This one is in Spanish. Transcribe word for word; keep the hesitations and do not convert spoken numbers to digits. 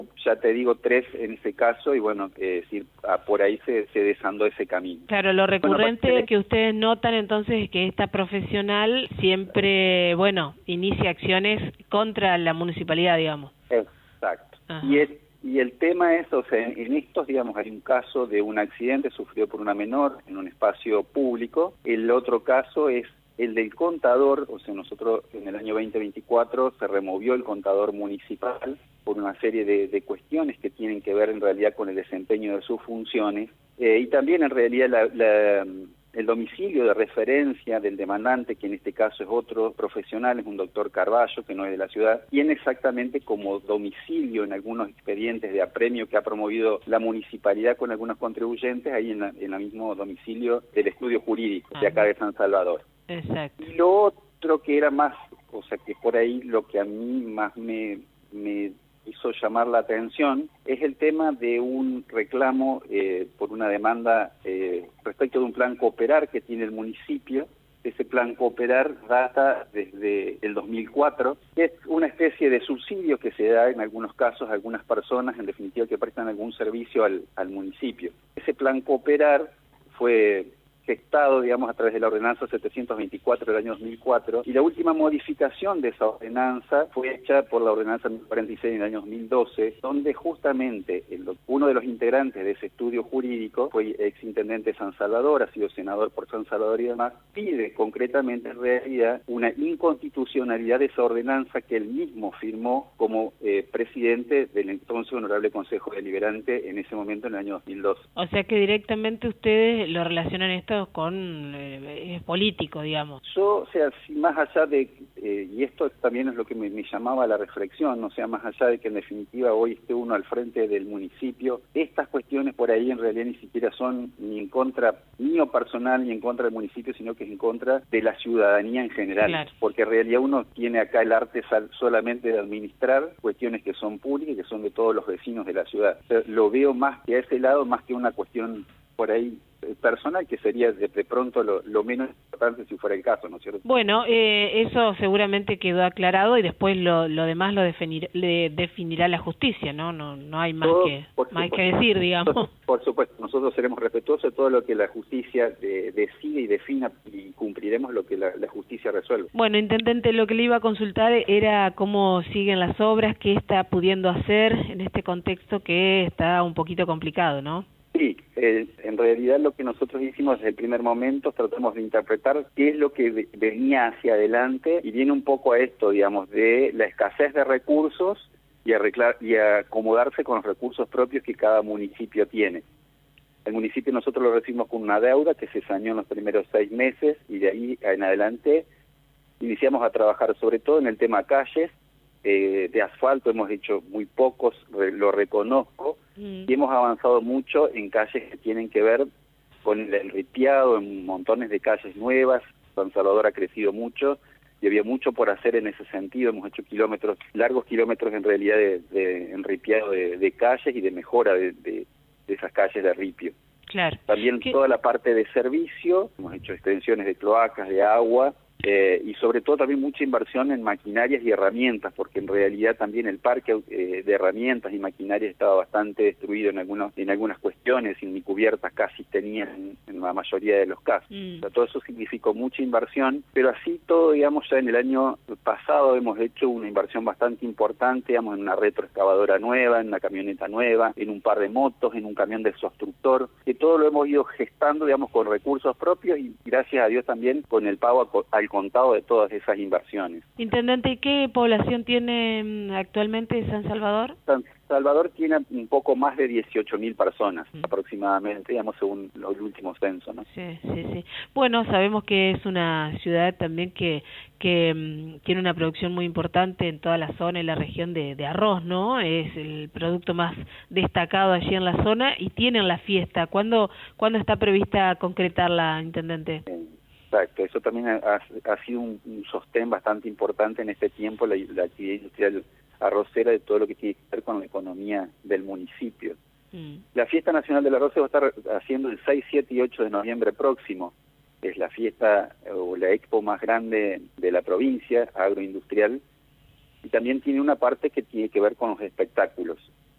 ya te digo tres en ese caso, y bueno, es decir, por ahí se, se desandó ese camino. Claro, lo recurrente bueno, que ustedes notan entonces es que esta profesional siempre, bueno, inicia acciones contra la municipalidad, digamos. Exacto. Ajá. Y el, y el tema es, o sea, en estos, digamos, hay un caso de un accidente sufrido por una menor en un espacio público. El otro caso es el del contador, o sea, nosotros en el año veinte veinticuatro se removió el contador municipal por una serie de, de cuestiones que tienen que ver en realidad con el desempeño de sus funciones, eh, y también en realidad la, la, el domicilio de referencia del demandante, que en este caso es otro profesional, es un doctor Carballo, que no es de la ciudad, tiene exactamente como domicilio en algunos expedientes de apremio que ha promovido la municipalidad con algunos contribuyentes, ahí en, la, en el mismo domicilio del estudio jurídico de acá de San Salvador. Exacto. Y lo otro que era más, o sea, que por ahí lo que a mí más me, me hizo llamar la atención es el tema de un reclamo eh, por una demanda eh, respecto de un plan Cooperar que tiene el municipio. Ese plan Cooperar data desde el dos mil cuatro, que es una especie de subsidio que se da en algunos casos a algunas personas, en definitiva, que prestan algún servicio al, al municipio. Ese plan Cooperar fue gestado, digamos, a través de la ordenanza setecientos veinticuatro del año dos mil cuatro, y la última modificación de esa ordenanza fue hecha por la ordenanza mil cuarenta y seis del año dos mil doce, donde justamente el, uno de los integrantes de ese estudio jurídico fue exintendente de San Salvador, ha sido senador por San Salvador y demás, pide concretamente en realidad una inconstitucionalidad de esa ordenanza que él mismo firmó como eh, presidente del entonces Honorable Consejo Deliberante en ese momento, en el año dos mil doce. O sea que directamente ustedes lo relacionan esto con eh, es político, digamos. Yo, o sea, si más allá de, eh, y esto también es lo que me, me llamaba a la reflexión, o sea, más allá de que en definitiva hoy esté uno al frente del municipio, estas cuestiones por ahí en realidad ni siquiera son ni en contra mío personal ni en contra del municipio, sino que es en contra de la ciudadanía en general, claro. Porque en realidad uno tiene acá el arte solamente de administrar cuestiones que son públicas y que son de todos los vecinos de la ciudad. O sea, lo veo más que a ese lado, más que una cuestión por ahí personal, que sería de, de pronto lo, lo menos importante si fuera el caso, ¿no es cierto? Bueno, eh, eso seguramente quedó aclarado y después lo, lo demás lo definir, le definirá la justicia, ¿no? No, no hay más todo, que más que decir, digamos. Por, por supuesto, nosotros seremos respetuosos de todo lo que la justicia de, decide y defina, y cumpliremos lo que la, la justicia resuelve. Bueno, intendente, lo que le iba a consultar era cómo siguen las obras, qué está pudiendo hacer en este contexto que está un poquito complicado, ¿no? Sí, eh, en realidad lo que nosotros hicimos desde el primer momento, tratamos de interpretar qué es lo que venía hacia adelante, y viene un poco a esto, digamos, de la escasez de recursos y, arreglar, y a acomodarse con los recursos propios que cada municipio tiene. El municipio nosotros lo recibimos con una deuda que se saneó en los primeros seis meses, y de ahí en adelante iniciamos a trabajar sobre todo en el tema calles. Eh, de asfalto hemos hecho muy pocos, re, lo reconozco, mm. y hemos avanzado mucho en calles que tienen que ver con el enripiado, en montones de calles nuevas. San Salvador ha crecido mucho y había mucho por hacer en ese sentido. Hemos hecho kilómetros, largos kilómetros en realidad de, de enripiado de, de calles y de mejora de, de, de esas calles de ripio. Claro. También ¿Qué? Toda la parte de servicio, hemos hecho extensiones de cloacas, de agua, Eh, y sobre todo también mucha inversión en maquinarias y herramientas, porque en realidad también el parque eh, de herramientas y maquinarias estaba bastante destruido en algunos en algunas cuestiones, y ni cubiertas casi tenían en, en la mayoría de los casos. Mm. O sea, todo eso significó mucha inversión, pero así todo, digamos, ya en el año pasado hemos hecho una inversión bastante importante, digamos, en una retroexcavadora nueva, en una camioneta nueva, en un par de motos, en un camión de constructor, que todo lo hemos ido gestando, digamos, con recursos propios, y gracias a Dios también con el pago al contado de todas esas inversiones. Intendente, ¿qué población tiene actualmente San Salvador? San Salvador tiene un poco más de dieciocho mil personas, mm. aproximadamente, digamos, según el último censo, ¿no? Sí, sí, sí. Bueno, sabemos que es una ciudad también que que um, tiene una producción muy importante en toda la zona y la región de, de arroz, ¿no? Es el producto más destacado allí en la zona, y tienen la fiesta. ¿Cuándo, ¿cuándo está prevista concretarla, Intendente? Sí. Exacto, eso también ha, ha sido un, un sostén bastante importante en este tiempo, la, la actividad industrial arrocera, de todo lo que tiene que ver con la economía del municipio. Mm. La Fiesta Nacional del Arroz se va a estar haciendo el seis, siete y ocho de noviembre próximo. Es la fiesta o la expo más grande de la provincia, agroindustrial, y también tiene una parte que tiene que ver con los espectáculos.